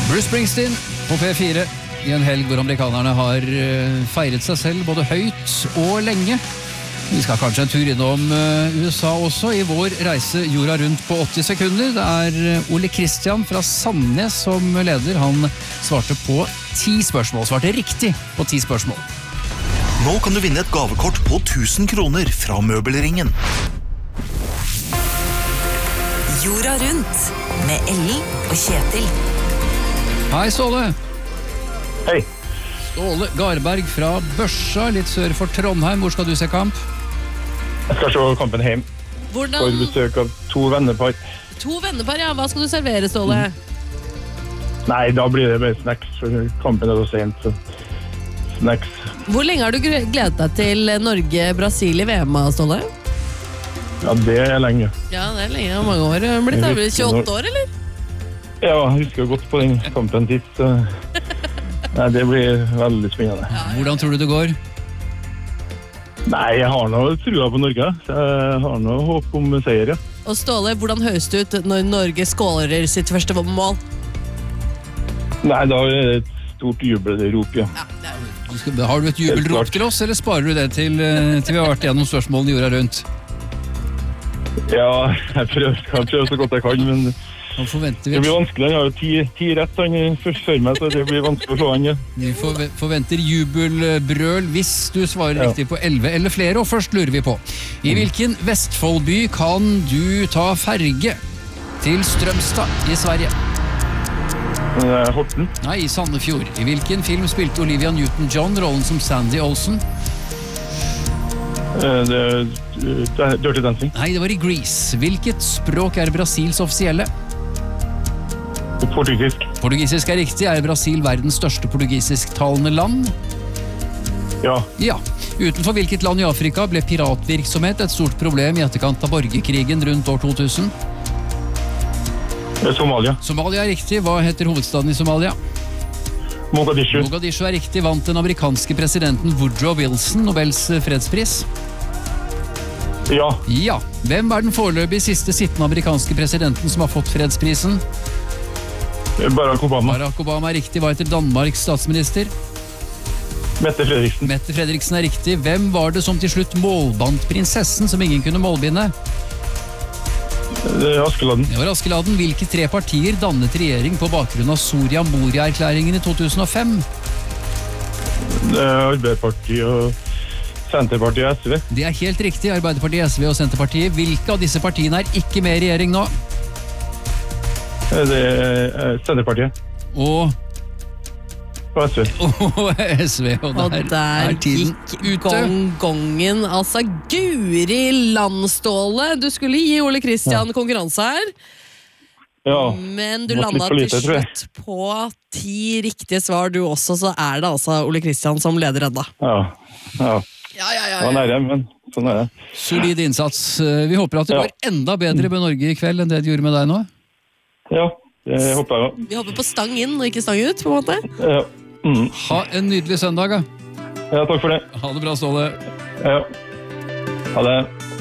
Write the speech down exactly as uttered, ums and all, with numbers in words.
Bruce Springsteen på P fire i en helg hvor amerikanerne har feiret seg selv både høyt og lenge. Vi skal kanskje en tur innom U S A også i vår reise jorda rundt på åtti sekunder. Det er Ole Kristian fra Sandnes som leder. Han svarte på ti spørsmål, svarte riktig på ti spørsmål. Nå kan du vinne et gavekort på tusen kroner fra Møbelringen. Jorda rundt med Ellen og Kjetil. Hei Ståle. Hei. Ståle Garberg fra Børsa, litt sør for Trondheim. Hvor skal du se kamp? Jeg skal se kampen hjem. Hvordan? For besøk av to vennepar. To vennepar, ja. Hva skal du servere, Ståle? Nei, da blir det bare snacks, for kampen er så sent, så snacks. Hvor lenge har du gledet deg til Norge-Brasil i V M, Ståle? Ja, det er lenge. Ja, det er lenge, mange år. Blitt det tjueåtte år, eller? Ja, jeg husker godt på den kampen dit, så nei, det blir veldig spennende. Ja, ja. Hvordan tror du det går? Nei, jeg har noe trua på Norge, så jeg har noe håp om seier, ja. Og Ståle, hvordan høres det ut når Norge skåler sitt første mål? Nei, da er det et stort jubelrop, ja. Ja, det er... Du skal, har du et jubelrop til oss, eller sparer du det til, til vi har vært gjennom spørsmålene jorda rundt? Ja, jeg prøver, jeg prøver så godt jeg kan, men det blir vanskelig. Jeg har jo ti, ti rett han først før meg, så det blir vanskelig å slå han, ja. Vi forventer jubelbrøl hvis du svarer ja. Riktig på elleve eller flere, og først lurer vi på. I hvilken Vestfoldby kan du ta ferge til Strømstad i Sverige? Horten? Nei, i Sandefjord. I hvilken film spilte Olivia Newton-John rollen som Sandy Olsen? Det er Dirty Dancing. Nei, det var i Grease. Hvilket språk er Brasils offisielle? Portugisisk. Portugisisk er riktig. Er Brasil verdens største portugisisk-talende land? Ja. Ja. Utenfor hvilket land i Afrika ble piratvirksomhet et stort problem i etterkant av borgerkrigen rundt år to tusen? Somalia. Somalia er riktig. Hva heter hovedstaden i Somalia? Mogadishu. Mogadishu er riktig. Vant den amerikanske presidenten Woodrow Wilson Nobels fredspris? Ja. Ja. Hvem er den foreløpig siste sittende amerikanske presidenten som har fått fredsprisen? Barack Obama. Barack Obama er riktig. Hva heter Danmarks statsminister? Mette Fredriksen. Mette Fredriksen er riktig. Hvem var det som til slutt målbandt prinsessen som ingen kunne målbinde? Askeladden. Det var Askeladden. Hvilke tre partier dannet regjering på bakgrunn av Soria Moria-erklæringen i to tusen og fem? Arbeiderpartiet og Senterpartiet og S V. Det er helt riktig. Arbeiderpartiet, S V og Senterpartiet. Hvilke av disse partiene er ikke med i regjering nå? Det er Senterpartiet. Og... Og S V. Og S V, og der, og der er tiden gikk gongongen. Altså, Guri Landståle, du skulle gi Ole Kristian ja. Konkurranse her. Ja. Men du landet til slutt på ti riktige svar du også, så er det altså Ole Kristian som leder enda. Ja, ja. Ja, ja, ja, ja. Det var nære, men sånn er det. Solid innsats. Vi håper at det ja. går enda bedre med Norge i kveld enn det det gjorde med deg nå. Ja, det håper jeg. Vi håper på stang inn og ikke stang ut, på en måte. Ja. Mm. Ha en nydelig søndag, da. Ja, takk for det. Ha det bra, Ståle. Ja. Ha det.